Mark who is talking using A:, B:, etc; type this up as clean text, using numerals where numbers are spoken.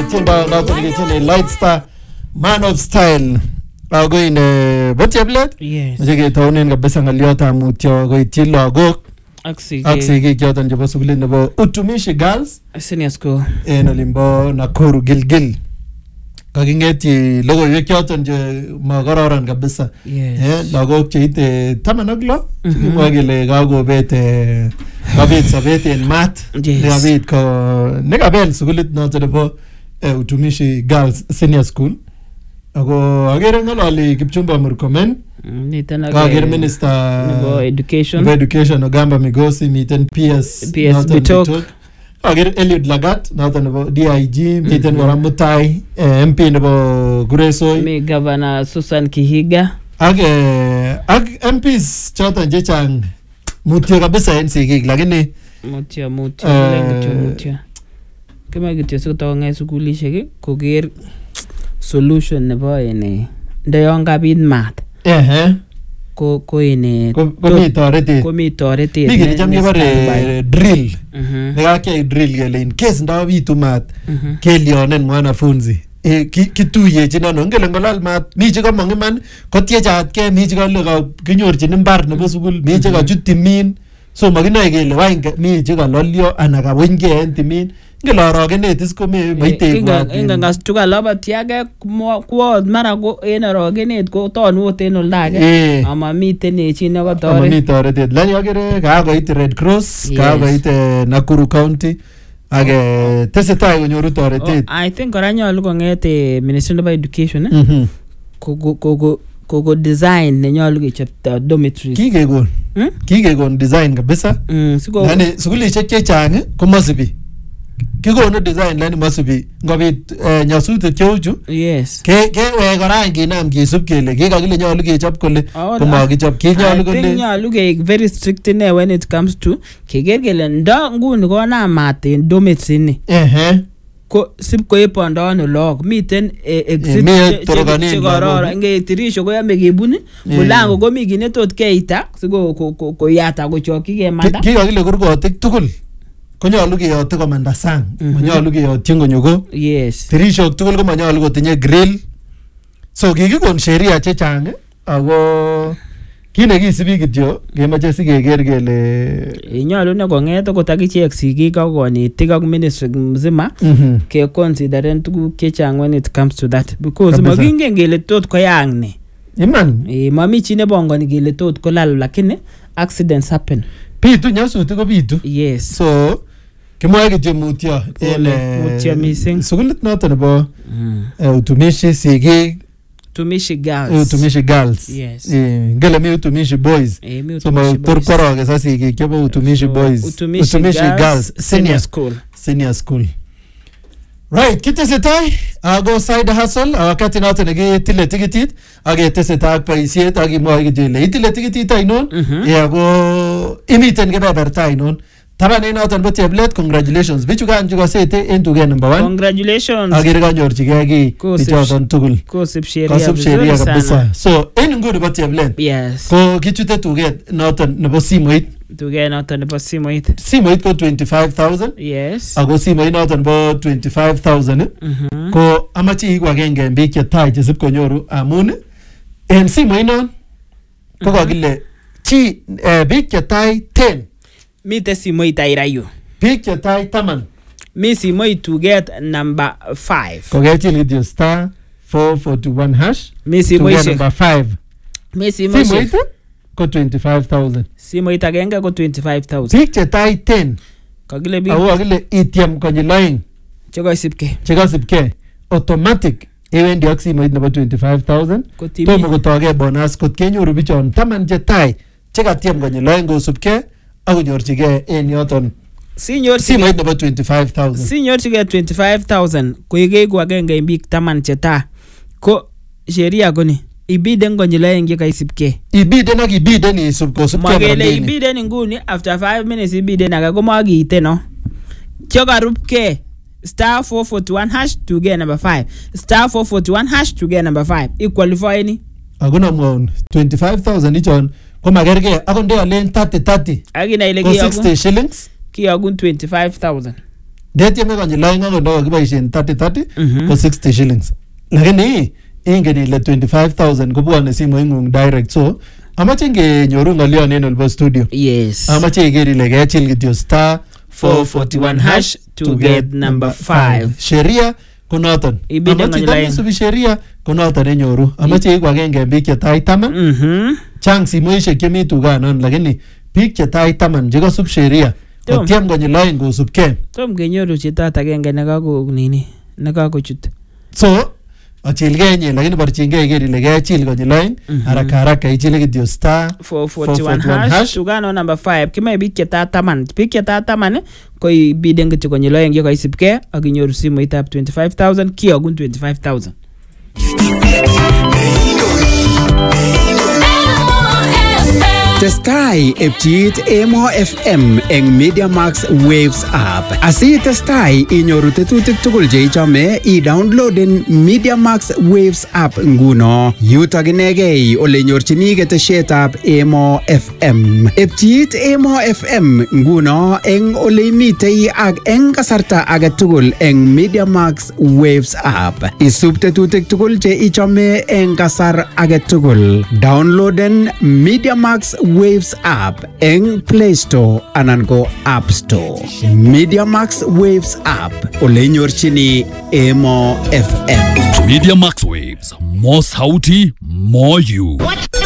A: tiendo noton nekitieni Light Star Man of Style ako ine botiablet
B: Yes.
A: ketounen kabisa ng'aliotab mutyo koityi lagok
B: Ak
A: sigik choton chebo sukulit nebo Utumishi Girls
B: senior school.
A: en olimbo Nakuru Gilgil. Kaking'etyi logoiwek choton che makororon kabisa.
B: Yes.
A: Lagok cheite 16 kimwa kele kakobet sobet en mat
B: Yes.
A: nekabel sukulit noton nebo Utumishi Girls Senior School. Ako agere ng'ololi Kipchumba Murkomen,
B: Miten
A: kager minister
B: nebo education.
A: nebo education Ogamba Migosi, miten PS noton
B: Bitok.
A: Kager Eliud Lagat noton nebo DIG, miten kora Mutai MP nebo Kuresoi
B: Mi Governor Susan Kihiga.
A: ak MPs choton chechang mutyo kabisa en sigik lakini
B: Mutyo
A: Eh,
B: mutyo. Kama kityo sikotong'et sukulishek koker solution nebo ndayon kabit mat ko
A: komi toretet.
B: komi toretet
A: Mi kit cham
B: standby.
A: kebore drill.
B: Mhm.
A: Nekakiyai drill kele in case ndabitu mat kelionen mwanafunzi. Kituyechin ano ngele ngolal mat mi che komong iman kotiechatgei, mi che kale kinyorchin imbar nebo sukul, mi che kachut timin, so makinoe kele wany mi che kalolio ana kawenygei en timin. Ngele orogenet is komi maitebwat.
B: Ingangas tukalabatiage kwo mara ko en orogenet ko tonwot en oldage ama miten chi nekotoret.
A: Ama mi toretet. Lani agere kakoit Red Cross,
B: Yes.
A: kakoit Nakuru County ak tesetai konyoru toretet.
B: I think kora nyolu kong'et Ministry nebo Education
A: Mhm.
B: koko design nenyolu kechopto dormitories.
A: Kikekon design kabisa.
B: Siko
A: Yani sukulishek chechang komasubi. Kikonu design lani masubi. Ngobit nyasutik cheu chu
B: yes.
A: kewe kora nginam kisub kele kikakile nyolu kechop kole komakichop kinyolu
B: I think
A: kole
B: nyolu ke very strict ine when it comes to keker kele ndo nguni konam mat en dormitory ni ko sip koepondo ano log miten exit chekororon nge tirisho koyame kebun mulango komi kit netot keita siko koyata kochokyi kemanda
A: kikakile kurgotik tugul konyolu keyote komanda sang, manyolu keyotyin konyoko.
B: Yes.
A: Tirishok tugul komanyolu kotinye grill. So kikikon sheria chechang ako kit nekisibi kityo kemoche sikeker kele
B: nyolu ne kong'et akot akichek sigik ak konetik ak ministry mzima ke consideren tuguk chechang when it comes to that because makingen kele tot koyaak ne.
A: Iman.
B: Mami chi nebongoni kele tot kolal lakini accidents happen.
A: Pitu nyasutik ko pitu.
B: Yes.
A: So kimwae kityo mutyo
B: mutyo mising.
A: Sukulit noton nebo Utumishi sigik
B: Utumishi Girls.
A: Utumishi Girls.
B: Yes.
A: Ngele mi Utumishi Boys. So tor koroge sa sigik chebo Utumishi Boys.
B: Utumishi Girls Senior School.
A: Senior School. Right, kitesetai ako side hustle wakati noton nekitile tikitit aketesetai ak boisiet akimwoe kityo ile itile tikitit ainon ako imiten kebeberta ainon. Taban en noton bo Cheplet, congratulations. Bichu kan chekosete en tuget number 1.
B: Congratulations.
A: Akere kanyorchigei kiy bichoton tugul.
B: Kosib sheria
A: kabisa. So en nguni bo Cheplet.
B: Yes.
A: Ko kichute tuget noton nebo simoit.
B: Tuget noton nebo simoit.
A: Simoit ko 25,000.
B: Yes.
A: Ako simoit noton bo 25,000 ko amache iku agenge en biik chetai chesib konyoru amun en simoit non ko kakile chi biik chetai 10.
B: Mite simoit airayu.
A: Biik chetai 10.
B: Mi simoit tuget number 5.
A: Kokechil kityo star 441 hash.
B: Mi simoit
A: number 5.
B: Mi simoit
A: ko 25,000.
B: Simoit agenge ko 25,000.
A: Biik chetai 10.
B: Kakile biik.
A: Ako kakile ityem konyil oeng. Chekosibke. Automatic. Ewendi ak simoit nebo 25,000. Tomo kotoge bonus kot kenyoru bichon 10 chetai chekatyem konyil oeng kosubke akonyorchigei en yoton simoit nebo 25,000.
B: Sinyorchigei 25,000 koikeiku agenge en biik 10 chetai ko sheria koni ibiden konyil oeng yekaisibke.
A: Ibiden ak ibiden isub kosubke.
B: Makele ibiden inguni after 5 minutes ibiden age komakiite no. Chokarubke star 441 hash to get number 5. Star 441 hash to get number 5. Equalify ni.
A: Akuna mwaun 25,000 ichon ko magerge ako ndio len 30
B: akina ile
A: kiyagun 60 shillings
B: kiyagun 25,000
A: Ndetieme konyil aeng akot ndo kakiboisien 30-30 ko 60 shillings. Lakini ingen ile 25,000 kobwane simoing'ung direct. So amache ngenyoru ng'olyon en olbo studio.
B: Yes.
A: Amache iker ile kechil kityo star
B: 441 hash to get number 5.
A: Sheria konoton. Amache ndamisubi sheria konoton enyoru. Amache iku agenge en biik chetai 10. Chang simoishek chemi tuganon lakini biik chetai 10 chekasub sheria kotiem konyil aeng kosubkei.
B: Tom kenyoru chitat agenge nekakochut.
A: So achilgei inye lakini borchingei iker ile kechil konyil aeng haraka ichile kityo star
B: 441 hash tugano number 5. Kimoe biik chetai 10. Biik chetai 10 ko ibiden kityo konyil aeng yekaisibkei ak inyoru simoitab 25,000 kiyogun 25,000.
C: Testai epchiit Emo FM eng Media Max Waves app. Asi testai inyoru tetutik tugul che ichome, i-downloaden Media Max Waves app nguno. Yutok inegei ole nyorchini ketesietab Emo FM. Epchiit Emo FM nguno eng ole imitei ak eng kasarta age tugul eng Media Max Waves app. Isub tetutik tugul che ichome eng kasar age tugul. Downloaden Media Max Waves app eng Play Store anan ko App Store. Media Max Waves app ole nyorchini Emo FM.
D: Media Max Waves, more sauti, more you.